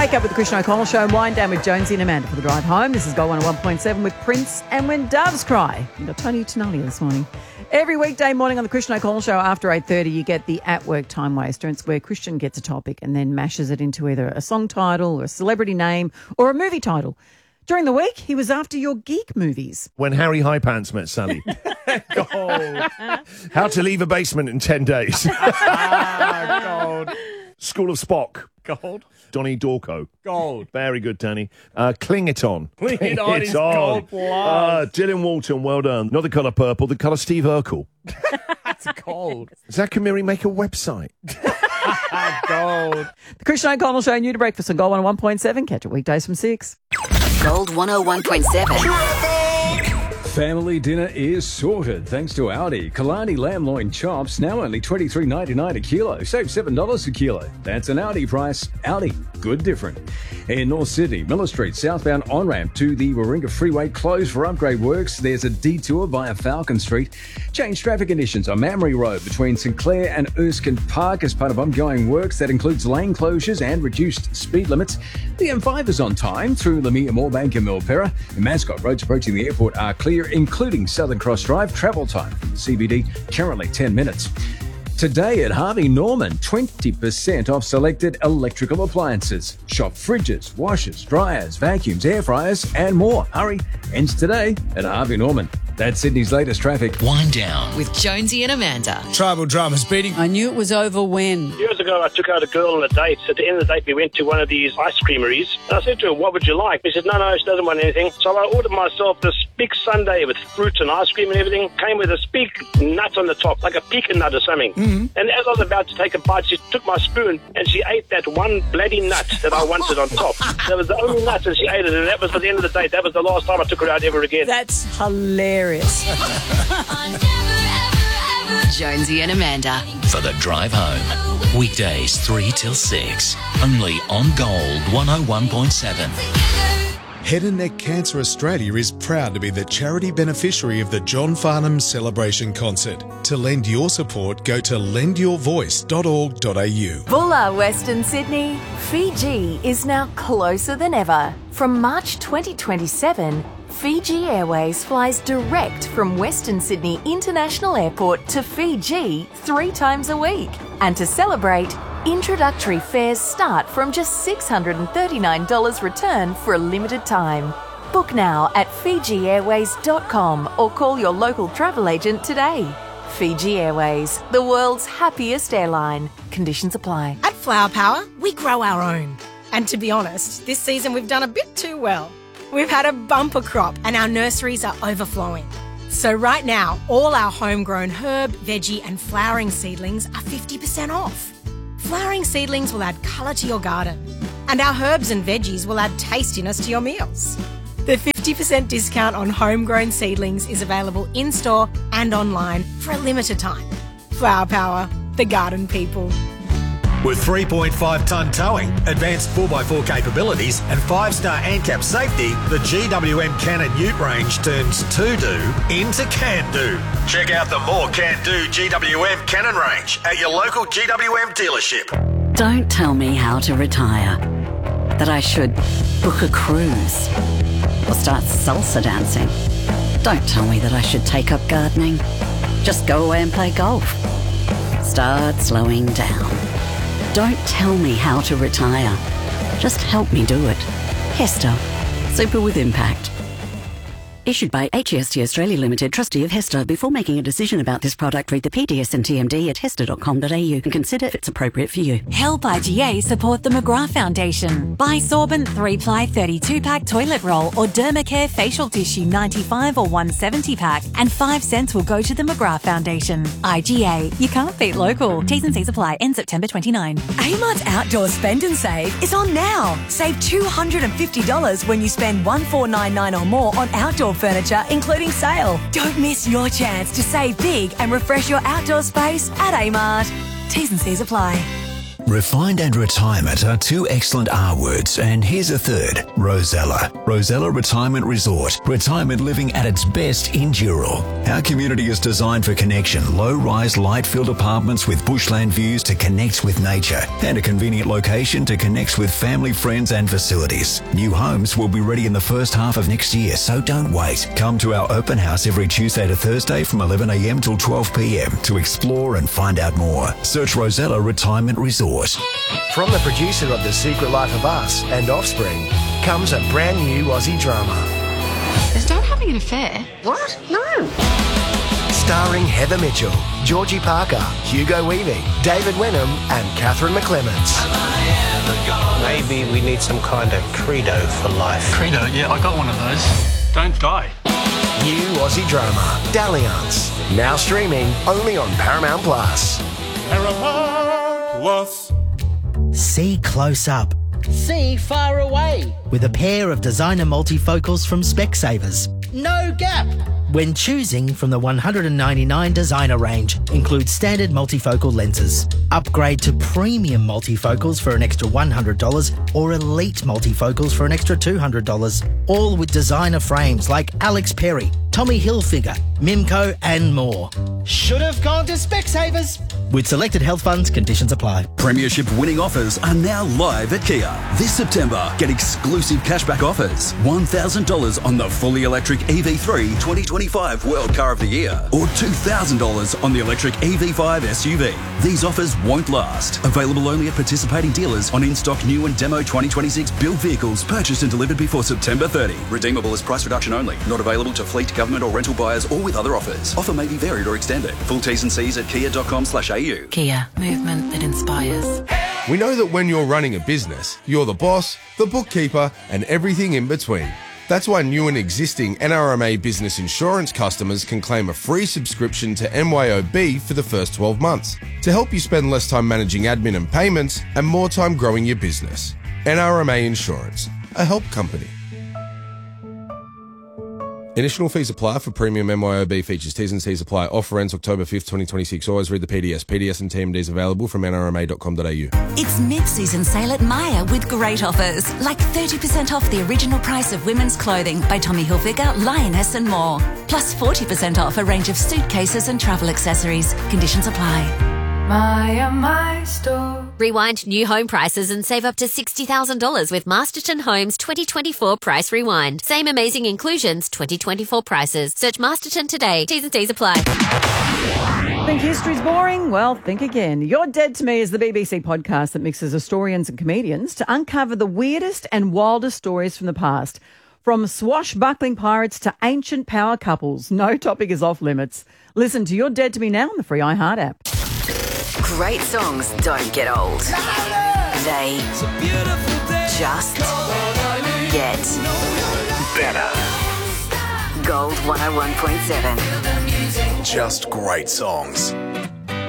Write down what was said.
Wake up with the Christian O'Connell Show and wind down with Jonesy and Amanda for the drive home. This is Gold 101.7 with Prince and When Doves Cry. We've got Tony Tonali this morning. Every weekday morning on the Christian O'Connell Show after 8:30, you get the At Work Time Waster. It's where Christian gets a topic and then mashes it into either a song title or a celebrity name or a movie title. During the week, he was after your geek movies. When Harry Highpants met Sally. Gold. How to leave a basement in 10 days. Gold. School of Spock. Gold. Donnie Dorco. Gold. Very good, Danny. Cling It On. Cling It On is gold plus. Dylan Walton, well done. Not the colour purple, the colour Steve Urkel. That's gold. Zach Amiri make a website. Gold. The Christian O'Connell Show, new to breakfast on Gold 101.7. Catch it weekdays from 6. Gold 101.7. Family dinner is sorted thanks to Audi. Kalani lamb loin chops now only $23.99 a kilo. Save $7 a kilo. That's an Audi price. Audi, good different. In North Sydney, Miller Street, southbound on-ramp to the Warringah Freeway closed for upgrade works. There's a detour via Falcon Street. Change traffic conditions on Mamre Road between St Clair and Erskine Park as part of ongoing works. That includes lane closures and reduced speed limits. The M5 is on time through Lamia, Moorebank and Milpera. And Mascot roads approaching the airport are clear, including Southern Cross Drive. Travel time from the CBD currently 10 minutes. Today at Harvey Norman, 20% off selected electrical appliances. Shop fridges, washers, dryers, vacuums, air fryers and more. Hurry, ends today at Harvey Norman. That's Sydney's latest traffic. Wind down with Jonesy and Amanda. Tribal drama's beating. I knew it was over when. Years ago, I took out a girl on a date. At the end of the date, we went to one of these ice creameries. And I said to her, what would you like? She said, no, she doesn't want anything. So I ordered myself this big sundae with fruit and ice cream and everything. Came with this big nut on the top, like a pecan nut or something. Mm-hmm. And as I was about to take a bite, she took my spoon and she ate that one bloody nut that I wanted on top. That was the only nut, and she ate it. And that was at the end of the date. That was the last time I took her out ever again. That's hilarious. Jonesy and Amanda. For the drive home. Weekdays 3 till 6. Only on Gold 101.7. Head and Neck Cancer Australia is proud to be the charity beneficiary of the John Farnham Celebration Concert. To lend your support, go to lendyourvoice.org.au. Bulla, Western Sydney. Fiji is now closer than ever. From March 2027, Fiji Airways flies direct from Western Sydney International Airport to Fiji 3 times a week. And to celebrate, introductory fares start from just $639 return for a limited time. Book now at FijiAirways.com or call your local travel agent today. Fiji Airways, the world's happiest airline. Conditions apply. At Flower Power, we grow our own. And to be honest, this season we've done a bit too well. We've had a bumper crop and our nurseries are overflowing. So right now, all our homegrown herb, veggie and flowering seedlings are 50% off. Flowering seedlings will add colour to your garden, and our herbs and veggies will add tastiness to your meals. The 50% discount on homegrown seedlings is available in-store and online for a limited time. Flower Power, the garden people. With 3.5-tonne towing, advanced 4x4 capabilities and 5-star ANCAP safety, the GWM Cannon Ute range turns to-do into can-do. Check out the more can-do GWM Cannon range at your local GWM dealership. Don't tell me how to retire. That I should book a cruise or start salsa dancing. Don't tell me that I should take up gardening. Just go away and play golf. Start slowing down. Don't tell me how to retire. Just help me do it. Hester. Super with impact. Issued by HEST Australia Limited, trustee of Hester. Before making a decision about this product, read the PDS and TMD at hester.com.au and consider if it's appropriate for you. Help IGA support the McGrath Foundation. Buy Sorbent 3-ply 32-pack toilet roll or Dermacare facial tissue 95 or 170 pack and 5 cents will go to the McGrath Foundation. IGA. You can't beat local. T's and C's apply. End September 29. Amart's Outdoor Spend and Save is on now. Save $250 when you spend $1499 or more on outdoor furniture, including sale. Don't miss your chance to save big and refresh your outdoor space at Amart. T's and C's apply. Refined and retirement are two excellent R words, and here's a third, Rosella. Rosella Retirement Resort. Retirement living at its best in Dural. Our community is designed for connection. Low-rise, light-filled apartments with bushland views to connect with nature, and a convenient location to connect with family, friends and facilities. New homes will be ready in the first half of next year, so don't wait. Come to our open house every Tuesday to Thursday from 11 a.m. till 12 p.m. to explore and find out more. Search Rosella Retirement Resort. From the producer of The Secret Life of Us and Offspring comes a brand new Aussie drama. Is Dad having an affair? What? No. Starring Heather Mitchell, Georgie Parker, Hugo Weaving, David Wenham and Catherine McClements. Maybe we need some kind of credo for life. Credo? Yeah, I got one of those. Don't die. New Aussie drama, Dalliance. Now streaming only on Paramount Plus. Paramount Plus. See close up. See far away. With a pair of designer multifocals from Specsavers. No gap. When choosing from the 199 designer range, includes standard multifocal lenses. Upgrade to premium multifocals for an extra $100 or elite multifocals for an extra $200. All with designer frames like Alex Perry, Tommy Hilfiger, Mimco and more. Should have gone to Specsavers. With selected health funds, conditions apply. Premiership winning offers are now live at Kia. This September, get exclusive cashback offers. $1,000 on the fully electric EV3 2025 World Car of the Year, or $2,000 on the electric EV5 SUV. These offers won't last. Available only at participating dealers on in-stock new and demo 2026 build vehicles purchased and delivered before September 30. Redeemable as price reduction only. Not available to fleet, government or rental buyers or with other offers. Offer may be varied or extended. Full T's and C's at kia.com/au. Kia, movement that inspires. We know that when you're running a business, you're the boss, the bookkeeper, and everything in between. That's why new and existing NRMA business insurance customers can claim a free subscription to MYOB for the first 12 months to help you spend less time managing admin and payments and more time growing your business. NRMA Insurance, a help company. Initial fees apply for premium MYOB features. T's and C's apply. Offer ends October 5th, 2026. Always read the PDS. PDS and TMDs available from nrma.com.au. It's mid-season sale at Myer with great offers, like 30% off the original price of women's clothing by Tommy Hilfiger, Lioness and more. Plus 40% off a range of suitcases and travel accessories. Conditions apply. My store. Rewind new home prices and save up to $60,000 with Masterton Homes 2024 Price Rewind. Same amazing inclusions, 2024 prices. Search Masterton today. T's and C's apply. Think history's boring? Well, think again. You're Dead to Me is the BBC podcast that mixes historians and comedians to uncover the weirdest and wildest stories from the past. From swashbuckling pirates to ancient power couples, no topic is off limits. Listen to You're Dead to Me now on the free iHeart app. Great songs don't get old. They just get better. Gold 101.7. Just great songs.